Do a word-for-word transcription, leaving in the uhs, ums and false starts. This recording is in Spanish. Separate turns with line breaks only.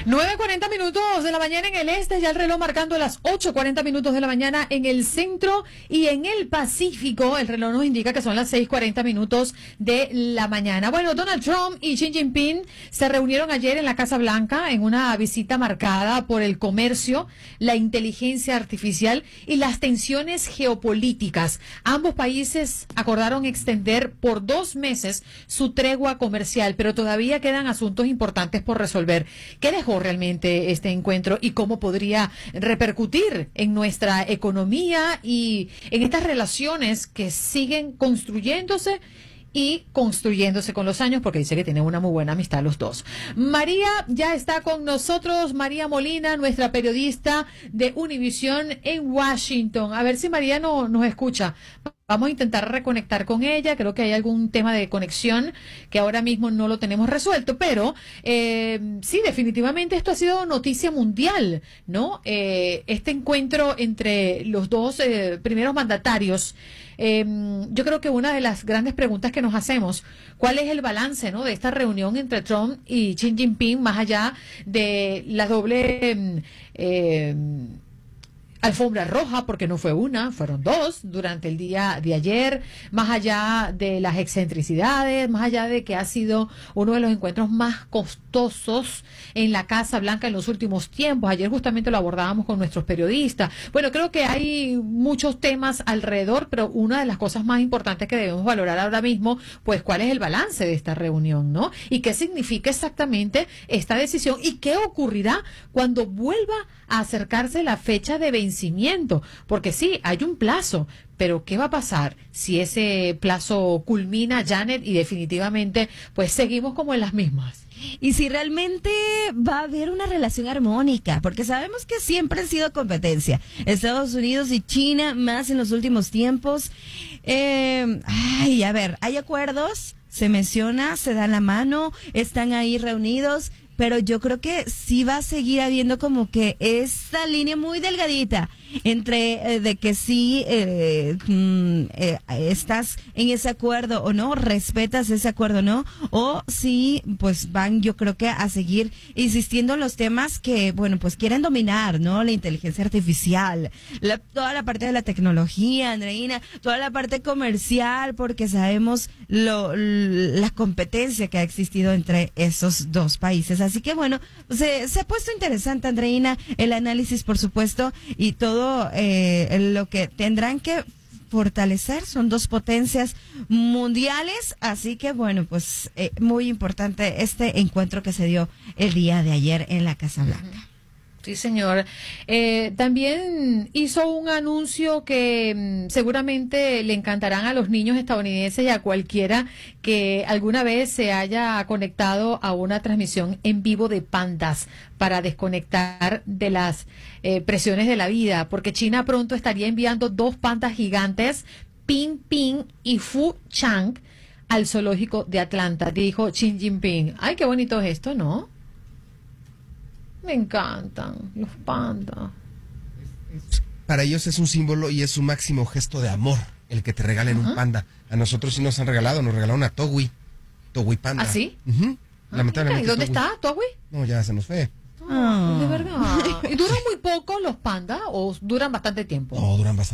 nueve cuarenta minutos de la mañana en el este, ya el reloj marcando las ocho cuarenta minutos de la mañana en el centro y en el Pacífico. El reloj nos indica que son las seis cuarenta minutos de la mañana. Bueno, Donald Trump y Xi Jinping se reunieron ayer en la Casa Blanca en una visita marcada por el comercio, la inteligencia artificial y las tensiones geopolíticas. Ambos países acordaron extender por dos meses su tregua comercial, pero todavía quedan asuntos importantes por resolver. ¿Qué dejó realmente este encuentro y cómo podría repercutir en nuestra economía y en estas relaciones que siguen construyéndose y construyéndose con los años, porque dice que tienen una muy buena amistad los dos? María ya está con nosotros, María Molina, nuestra periodista de Univisión en Washington. A ver si María no, nos escucha. Vamos a intentar reconectar con ella. Creo que hay algún tema de conexión que ahora mismo no lo tenemos resuelto, pero eh, sí, definitivamente esto ha sido noticia mundial, ¿no? Eh, este encuentro entre los dos eh, primeros mandatarios. Eh, yo creo que una de las grandes preguntas que nos hacemos, ¿cuál es el balance, ¿no?, de esta reunión entre Trump y Xi Jinping, más allá de la doble eh, alfombra roja, porque no fue una, fueron dos durante el día de ayer, más allá de las excentricidades, más allá de que ha sido uno de los encuentros más costosos en la Casa Blanca en los últimos tiempos? Ayer justamente lo abordábamos con nuestros periodistas. Bueno, creo que hay muchos temas alrededor, pero una de las cosas más importantes que debemos valorar ahora mismo, pues, ¿cuál es el balance de esta reunión, ¿no? Y qué significa exactamente esta decisión y qué ocurrirá cuando vuelva a acercarse la fecha de vencimiento, porque sí, hay un plazo, pero ¿qué va a pasar si ese plazo culmina, Janet, y definitivamente pues seguimos como en las mismas?
Y si realmente va a haber una relación armónica, porque sabemos que siempre ha sido competencia, Estados Unidos y China, más en los últimos tiempos. Eh, ay, a ver, hay acuerdos, se menciona, se dan la mano, están ahí reunidos, pero yo creo que sí va a seguir habiendo como que esta línea muy delgadita entre eh, de que sí eh, mm, eh, estás en ese acuerdo o no, respetas ese acuerdo o no, o si pues van, yo creo que a seguir insistiendo en los temas que, bueno, pues quieren dominar, ¿no? La inteligencia artificial, la, toda la parte de la tecnología, Andreina, toda la parte comercial, porque sabemos lo, la competencia que ha existido entre esos dos países. Así que bueno, se, se ha puesto interesante, Andreina, el análisis, por supuesto, y todo eh, lo que tendrán que fortalecer. Son dos potencias mundiales, así que bueno, pues eh, muy importante este encuentro que se dio el día de ayer en la Casa Blanca.
Sí, señor. Eh, también hizo un anuncio que mm, seguramente le encantarán a los niños estadounidenses y a cualquiera que alguna vez se haya conectado a una transmisión en vivo de pandas para desconectar de las eh, presiones de la vida, porque China pronto estaría enviando dos pandas gigantes, Ping Ping y Fu Chang, al zoológico de Atlanta, dijo Xi Jinping. Ay, qué bonito es esto, ¿no? Me encantan los pandas.
Para ellos es un símbolo y es un máximo gesto de amor el que te regalen Ajá. un panda. A nosotros sí nos han regalado, nos regalaron a Togui. Togui panda.
¿Ah, sí?
Uh-huh.
Ah, Lamentablemente. ¿Y dónde Togui. está Togui?
No, ya se nos fue.
Oh, de verdad. ¿Y duran muy poco los pandas o duran bastante tiempo?
No, duran bastante.